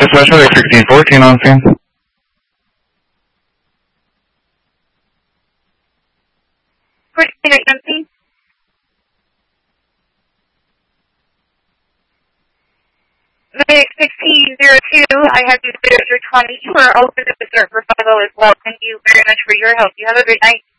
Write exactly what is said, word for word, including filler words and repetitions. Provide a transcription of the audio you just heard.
Dispatcher, sixteen fourteen on scene. fourteen agency. Medic sixteen oh two, I have you cleared for twenty. You are open to the server for as well. Thank you very much for your help. You have a good night.